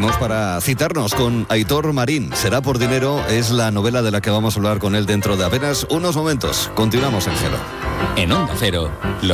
repetimos para citarnos con Aitor Marín. Será por dinero, es la novela de la que vamos a hablar con él dentro de apenas unos momentos. Continuamos en Gelo. En Onda Cero,